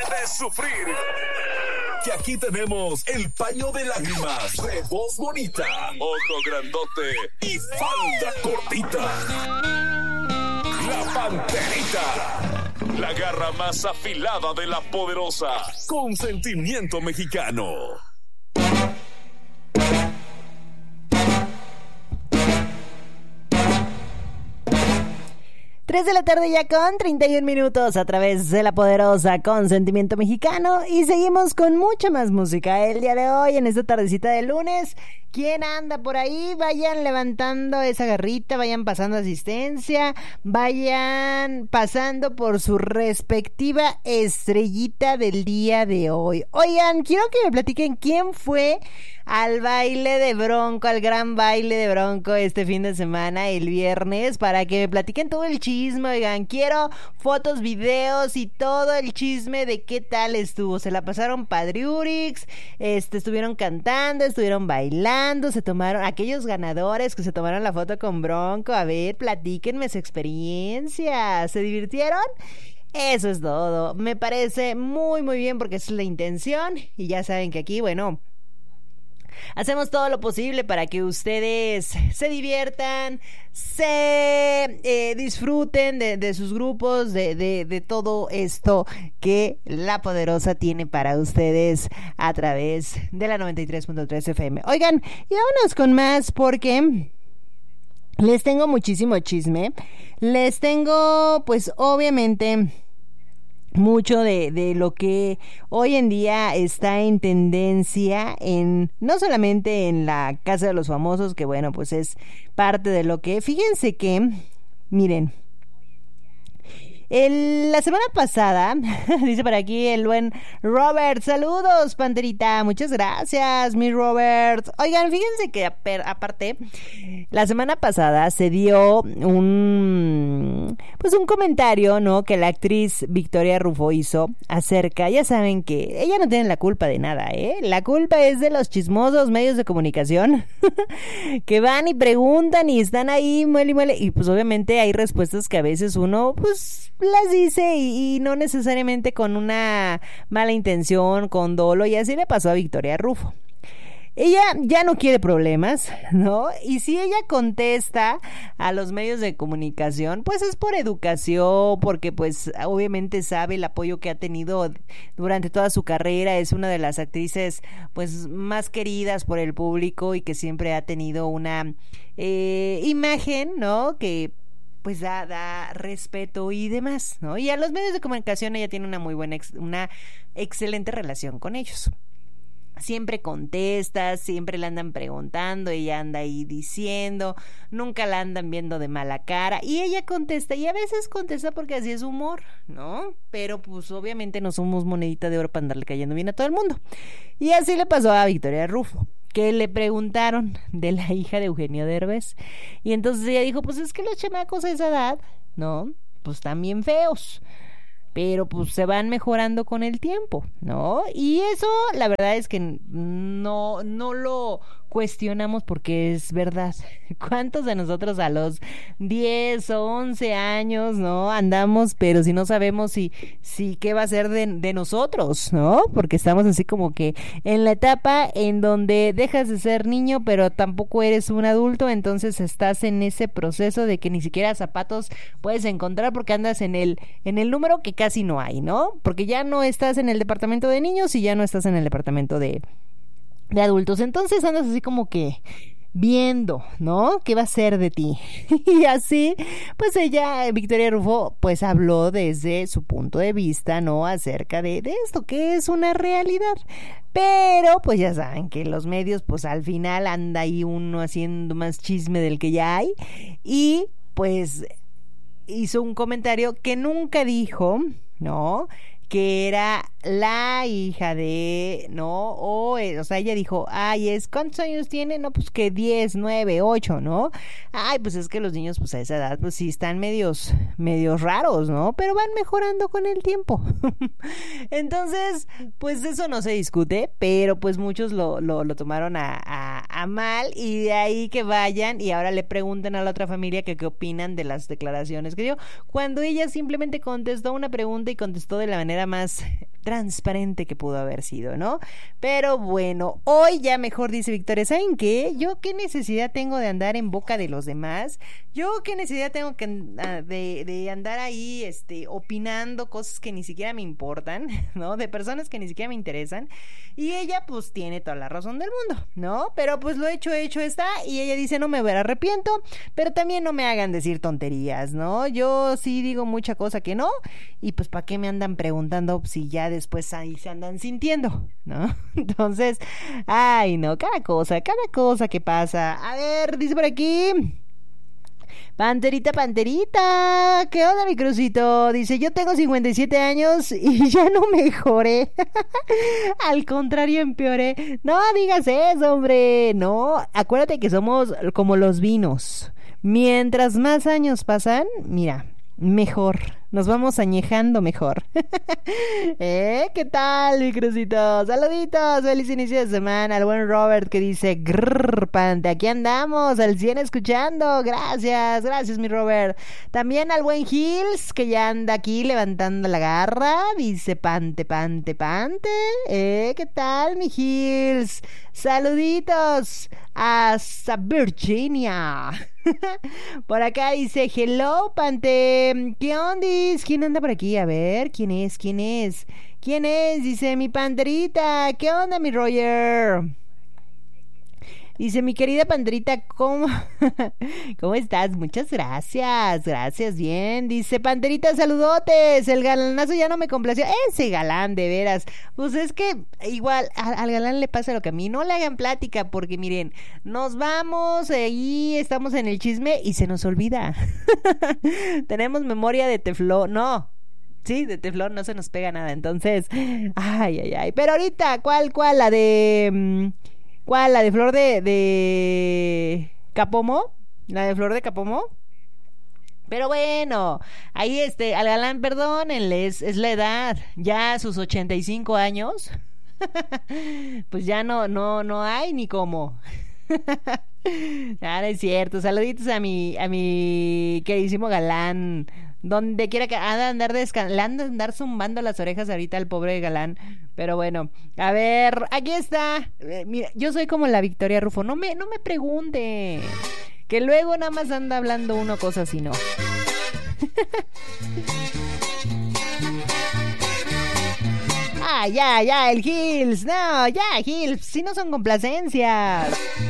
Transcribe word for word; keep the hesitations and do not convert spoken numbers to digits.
de sufrir. Que aquí tenemos el paño de lágrimas de voz bonita, ojo grandote y falda cortita. La Panterita, la garra más afilada de la poderosa, con sentimiento mexicano. Tres de la tarde ya con treinta y un minutos a través de La Poderosa con Sentimiento Mexicano y seguimos con mucha más música el día de hoy en esta tardecita de lunes. ¿Quién anda por ahí? Vayan levantando esa garrita, vayan pasando asistencia, vayan pasando por su respectiva estrellita del día de hoy. Oigan, quiero que me platiquen quién fue al baile de Bronco, al gran baile de Bronco este fin de semana, el viernes, para que me platiquen todo el chisme. Oigan, quiero fotos, videos y todo el chisme de qué tal estuvo. Se la pasaron padriurix, este, estuvieron cantando, estuvieron bailando, se tomaron, aquellos ganadores que se tomaron la foto con Bronco, a ver, platíquenme su experiencia, ¿se divirtieron? Eso es todo, me parece muy muy bien porque esa es la intención y ya saben que aquí, bueno, hacemos todo lo posible para que ustedes se diviertan, se eh, disfruten de, de sus grupos, de, de, de todo esto que La Poderosa tiene para ustedes a través de la noventa y tres punto tres F M. Oigan, y vámonos con más porque les tengo muchísimo chisme. Les tengo, pues obviamente, mucho de, de lo que hoy en día está en tendencia en, no solamente en la Casa de los Famosos, que bueno, pues es parte de lo que, fíjense que, miren, el, la semana pasada, dice por aquí el buen Robert, saludos Panterita, muchas gracias mi Robert. Oigan, fíjense que aparte, la semana pasada se dio un, pues un comentario, ¿no? Que la actriz Victoria Rufo hizo acerca, ya saben que ella no tiene la culpa de nada, ¿eh? La culpa es de los chismosos medios de comunicación que van y preguntan y están ahí, muele y muele, y pues obviamente hay respuestas que a veces uno, pues las dice y, y no necesariamente con una mala intención, con dolo, y así le pasó a Victoria Rufo. Ella ya no quiere problemas, ¿no? Y si ella contesta a los medios de comunicación, pues es por educación, porque pues obviamente sabe el apoyo que ha tenido durante toda su carrera, es una de las actrices pues más queridas por el público y que siempre ha tenido una eh, imagen, ¿no? Que pues da, da respeto y demás, ¿no? Y a los medios de comunicación ella tiene una muy buena, ex, una excelente relación con ellos. Siempre contesta, siempre la andan preguntando, ella anda ahí diciendo, nunca la andan viendo de mala cara y ella contesta y a veces contesta porque así es su humor, ¿no? Pero pues obviamente no somos monedita de oro para andarle cayendo bien a todo el mundo. Y así le pasó a Victoria Rufo, que le preguntaron de la hija de Eugenio Derbez y entonces ella dijo, pues es que los chamacos a esa edad, ¿no? Pues están bien feos, pero pues se van mejorando con el tiempo, ¿no? Y eso la verdad es que no, no lo cuestionamos porque es verdad. ¿Cuántos de nosotros a los diez o once años, no? Andamos, pero si no sabemos si, si qué va a ser de, de nosotros, ¿no? Porque estamos así como que en la etapa en donde dejas de ser niño, pero tampoco eres un adulto, entonces estás en ese proceso de que ni siquiera zapatos puedes encontrar porque andas en el, en el número que casi no hay, ¿no? Porque ya no estás en el departamento de niños y ya no estás en el departamento de de adultos, entonces andas así como que viendo, ¿no? ¿Qué va a ser de ti? Y así, pues ella, Victoria Rufo, pues habló desde su punto de vista, ¿no? Acerca de, de esto, que es una realidad. Pero, pues ya saben que los medios, pues al final anda ahí uno haciendo más chisme del que ya hay. Y, pues, hizo un comentario que nunca dijo, ¿no? Que era la hija de, ¿no? O, eh, o sea, ella dijo, ay, es, ¿cuántos años tiene? No, pues que diez, nueve, ocho, ¿no? Ay, pues es que los niños, pues a esa edad, pues sí están medios, medios raros, ¿no? Pero van mejorando con el tiempo. Entonces, pues eso no se discute, pero pues muchos lo, lo, lo tomaron a, a, a mal, y de ahí que vayan y ahora le preguntan a la otra familia que qué opinan de las declaraciones que dio, cuando ella simplemente contestó una pregunta y contestó de la manera más transparente que pudo haber sido, ¿no? Pero bueno, hoy ya mejor dice Victoria, ¿saben qué? Yo qué necesidad tengo de andar en boca de los demás, yo qué necesidad tengo que, de, de andar ahí este, opinando cosas que ni siquiera me importan, ¿no? De personas que ni siquiera me interesan, y ella pues tiene toda la razón del mundo, ¿no? Pero pues lo hecho, hecho está, y ella dice, no me arrepiento, pero también no me hagan decir tonterías, ¿no? Yo sí digo mucha cosa que no, y pues ¿para qué me andan preguntando si ya después ahí se andan sintiendo, ¿no? Entonces, ay no, cada cosa, cada cosa que pasa. A ver, dice por aquí Panterita, Panterita, ¿qué onda mi crucito? Dice, yo tengo cincuenta y siete años y ya no mejoré. Al contrario, empeoré. No digas eso, hombre. No, acuérdate que somos como los vinos. Mientras más años pasan, mira, mejor. Nos vamos añejando mejor. ¿Eh? ¿Qué tal, mi crucito? Saluditos, feliz inicio de semana. Al buen Robert que dice, grrr, pante, aquí andamos, al cien escuchando. Gracias, gracias, mi Robert. También al buen Hills que ya anda aquí levantando la garra. Dice, pante, pante, pante. ¿Eh? ¿Qué tal, mi Hills? Saluditos hasta Virginia. Por acá dice, hello, pante. ¿Qué onda? ¿Quién anda por aquí? A ver, ¿quién es? ¿Quién es? ¿Quién es? Dice mi panterita. ¿Qué onda, mi Roger? Dice mi querida panterita, ¿cómo? ¿Cómo estás? Muchas gracias. Gracias, bien. Dice panterita, saludotes. El galanazo ya no me complació. Ese galán, de veras. Pues es que igual a, al galán le pasa lo que a mí. No le hagan plática porque miren, nos vamos, ahí estamos en el chisme y se nos olvida. Tenemos memoria de teflón. No. Sí, de teflón no se nos pega nada. Entonces, ay, ay, ay. Pero ahorita, ¿cuál, cuál? La de... ¿Cuál? ¿La de flor de, de Capomo? ¿La de flor de Capomo? Pero bueno, ahí este, al galán, perdónenle, es, es la edad. Ya a sus ochenta y cinco años, pues ya no, no, no hay ni cómo. Ah, no es cierto. Saluditos a mi, a mi queridísimo galán. Donde quiera que anda a andar descan- le anda a andar zumbando las orejas ahorita al pobre galán. Pero bueno, a ver, aquí está. Eh, mira, yo soy como la Victoria Rufo. No me, no me pregunte. Que luego nada más anda hablando uno cosas y no. Ah, ya, ya, el Hills. No, ya, Hills. Si no son complacencias.